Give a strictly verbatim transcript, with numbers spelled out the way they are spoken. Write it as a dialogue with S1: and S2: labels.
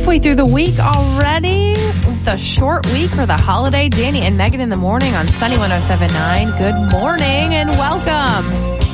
S1: halfway through the week already. The short week for the holiday. Danny and Megan in the morning on Sunny one oh seven point nine. Good morning and welcome.